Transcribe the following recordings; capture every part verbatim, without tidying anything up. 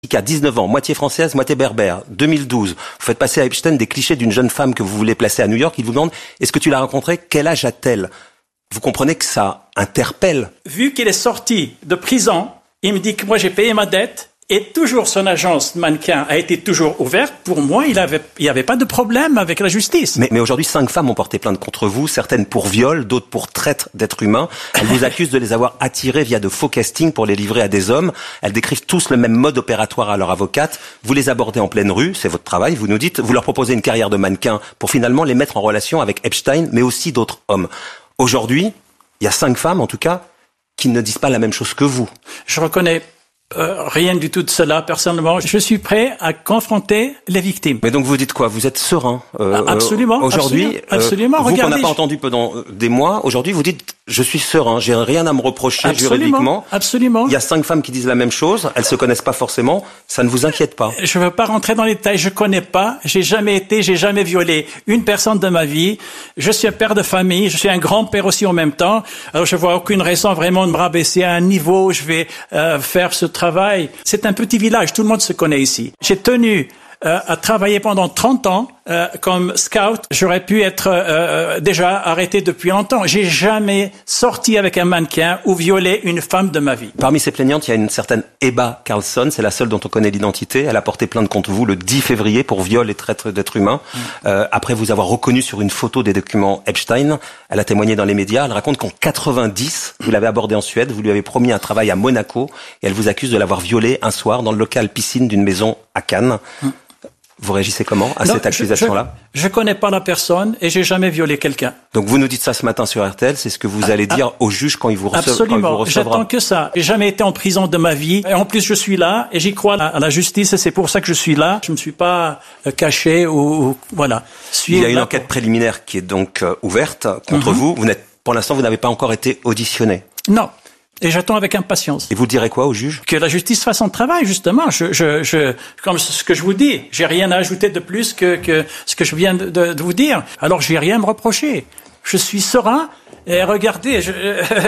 qui a dix-neuf ans, moitié française, moitié berbère, deux mille douze. Vous faites passer à Epstein des clichés d'une jeune femme que vous voulez placer à New York. Il vous demande, est-ce que tu l'as rencontrée? Quel âge a-t-elle? Vous comprenez que ça interpelle. Vu qu'il est sorti de prison, il me dit que moi j'ai payé ma dette et toujours son agence de mannequin a été toujours ouverte. Pour moi, il avait, il n'y avait pas de problème avec la justice. Mais, mais aujourd'hui, cinq femmes ont porté plainte contre vous, certaines pour viol, d'autres pour traite d'êtres humains. Elles vous accusent de les avoir attirées via de faux castings pour les livrer à des hommes. Elles décrivent tous le même mode opératoire à leur avocate. Vous les abordez en pleine rue, c'est votre travail, vous nous dites. Vous leur proposez une carrière de mannequin pour finalement les mettre en relation avec Epstein, mais aussi d'autres hommes. Aujourd'hui, il y a cinq femmes, en tout cas, qui ne disent pas la même chose que vous. Je reconnais euh, rien du tout de cela, personnellement. Je suis prêt à confronter les victimes. Mais donc vous dites quoi? Vous êtes serein euh, Absolument. Aujourd'hui, absolument, absolument. Euh, vous Regardez, qu'on n'a pas je... entendu pendant des mois, aujourd'hui vous dites je suis serein, j'ai rien à me reprocher absolument, juridiquement. Absolument. Il y a cinq femmes qui disent la même chose, elles se connaissent pas forcément, ça ne vous inquiète pas? Je ne veux pas rentrer dans les détails, je connais pas, j'ai jamais été, j'ai jamais violé une personne de ma vie. Je suis un père de famille, je suis un grand-père aussi en même temps. Alors je vois aucune raison vraiment de me rabaisser à un niveau où je vais euh, faire ce travail. C'est un petit village, tout le monde se connaît ici. J'ai tenu euh, à travailler pendant trente ans euh, comme scout. J'aurais pu être euh, déjà arrêté depuis longtemps. J'ai jamais sorti avec un mannequin ou violé une femme de ma vie. Parmi ces plaignantes, il y a une certaine Ebba Carlson, c'est la seule dont on connaît l'identité. Elle a porté plainte contre vous le dix février pour viol et traite d'êtres humains. Mmh. Euh, après vous avoir reconnu sur une photo des documents Epstein, elle a témoigné dans les médias. Elle raconte qu'en quatre-vingt-dix, vous l'avez abordée en Suède, vous lui avez promis un travail à Monaco et elle vous accuse de l'avoir violé un soir dans le local piscine d'une maison à Cannes. Mmh. Vous réagissez comment à non, cette accusation-là? Je ne connais pas la personne et j'ai jamais violé quelqu'un. Donc vous nous dites ça ce matin sur R T L, c'est ce que vous allez ah, dire ah, au juge quand il vous, rece- absolument. quand il vous recevra? J'attends que ça. J'ai jamais été en prison de ma vie. Et en plus, je suis là et j'y crois à la justice et c'est pour ça que je suis là. Je me suis pas caché ou, ou voilà. Il y a une enquête préliminaire qui est donc euh, ouverte contre mm-hmm. vous. Vous n'êtes, pour l'instant, vous n'avez pas encore été auditionné. Non. Et j'attends avec impatience. Et vous direz quoi au juge? Que la justice fasse son travail, justement. Je, je, je, comme ce que je vous dis, j'ai rien à ajouter de plus que, que ce que je viens de, de, de vous dire. Alors, j'ai rien à me reprocher. Je suis serein. Et regardez, je,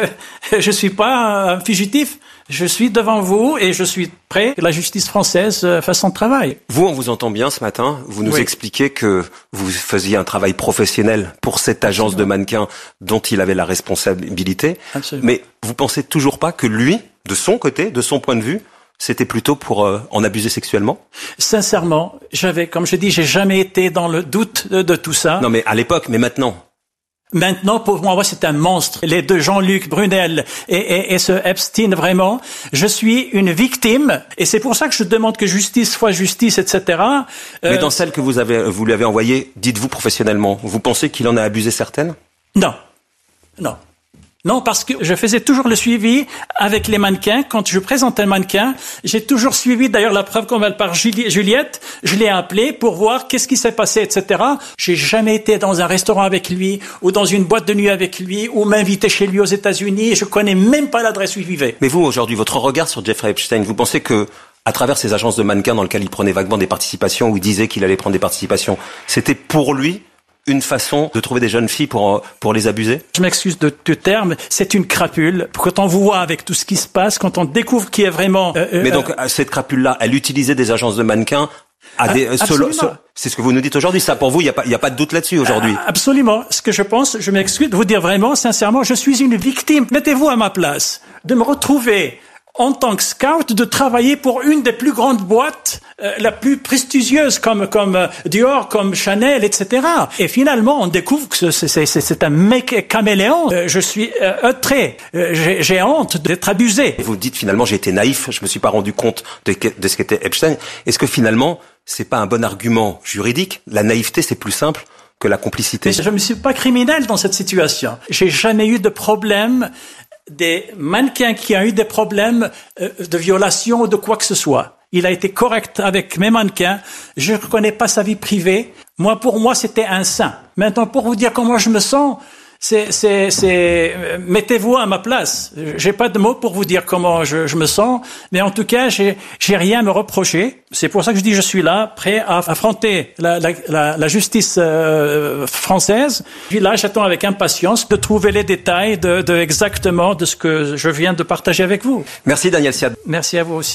je suis pas un fugitif. Je suis devant vous et je suis prêt que la justice française fasse son travail. Vous, on vous entend bien ce matin. Vous nous oui. expliquez que vous faisiez un travail professionnel pour cette agence Absolument. de mannequins dont il avait la responsabilité. Absolument. Mais vous pensez toujours pas que lui, de son côté, de son point de vue, c'était plutôt pour euh, en abuser sexuellement? Sincèrement, j'avais, comme je dis, j'ai jamais été dans le doute de, de tout ça. Non, mais à l'époque, mais maintenant. Maintenant, pour moi, c'est un monstre. Les deux Jean-Luc Brunel et, et, et ce Epstein, vraiment, je suis une victime. Et c'est pour ça que je demande que justice soit justice, et cetera. Mais euh, dans celle que vous avez, vous lui avez envoyée, dites-vous professionnellement, vous pensez qu'il en a abusé certaines? Non. Non. Non, parce que je faisais toujours le suivi avec les mannequins. Quand je présentais un mannequin, j'ai toujours suivi, d'ailleurs la preuve qu'on va par Juliette, je l'ai appelé pour voir qu'est-ce qui s'est passé, et cetera. J'ai jamais été dans un restaurant avec lui, ou dans une boîte de nuit avec lui, ou m'inviter chez lui aux États-Unis, et je connais même pas l'adresse où il vivait. Mais vous, aujourd'hui, votre regard sur Jeffrey Epstein, vous pensez que, à travers ces agences de mannequins dans lesquelles il prenait vaguement des participations, où il disait qu'il allait prendre des participations, c'était pour lui une façon de trouver des jeunes filles pour pour les abuser? Je m'excuse de ce terme, c'est une crapule. Quand on vous voit avec tout ce qui se passe, quand on découvre qui est vraiment... Euh, Mais donc, euh, cette crapule-là, elle utilisait des agences de mannequins à des... Euh, solo, so, c'est ce que vous nous dites aujourd'hui, ça, pour vous, il n'y a pas, il n'y a pas de doute là-dessus aujourd'hui? Absolument. Ce que je pense, je m'excuse de vous dire vraiment, sincèrement, je suis une victime. Mettez-vous à ma place. De me retrouver en tant que scout, de travailler pour une des plus grandes boîtes, euh, la plus prestigieuse, comme comme euh, Dior, comme Chanel, et cetera. Et finalement, on découvre que c'est, c'est, c'est un mec caméléon. Euh, je suis euh, outré. Euh, j'ai, j'ai honte d'être abusé. Vous dites finalement, j'ai été naïf, je me suis pas rendu compte de, de ce qu'était Epstein. Est-ce que finalement, c'est pas un bon argument juridique? La naïveté, c'est plus simple que la complicité. Mais je ne suis pas criminel dans cette situation. J'ai jamais eu de problème des mannequins qui ont eu des problèmes euh, de violation ou de quoi que ce soit. Il a été correct avec mes mannequins. Je ne connais pas sa vie privée. Moi, pour moi, c'était un saint. Maintenant, pour vous dire comment je me sens, c'est, c'est, c'est, mettez-vous à ma place. J'ai pas de mots pour vous dire comment je, je me sens, mais en tout cas, j'ai, j'ai rien à me reprocher. C'est pour ça que je dis je suis là, prêt à affronter la, la, la, la justice euh, française. Puis là, j'attends avec impatience de trouver les détails de, de exactement de ce que je viens de partager avec vous. Merci Daniel Siad. Merci à vous aussi.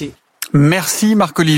Merci Marc-Olivier.